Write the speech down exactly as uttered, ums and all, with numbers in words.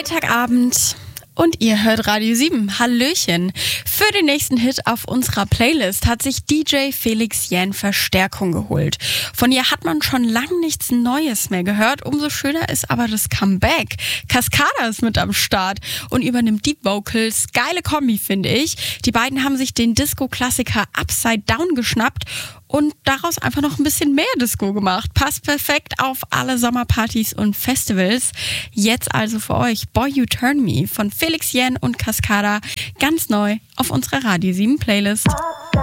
Freitagabend und ihr hört Radio sieben. Hallöchen. Für den nächsten Hit auf unserer Playlist hat sich D J Felix Jähn Verstärkung geholt. Von ihr hat man schon lange nichts Neues mehr gehört. Umso schöner ist aber das Comeback. Cascada ist mit am Start und übernimmt Deep Vocals. Geile Kombi, finde ich. Die beiden haben sich den Disco-Klassiker Upside Down geschnappt und daraus einfach noch ein bisschen mehr Disco gemacht. Passt perfekt auf alle Sommerpartys und Festivals. Jetzt also für euch Boy You Turn Me von Felix Jähn und Cascada ganz neu auf unserer Radio sieben Playlist.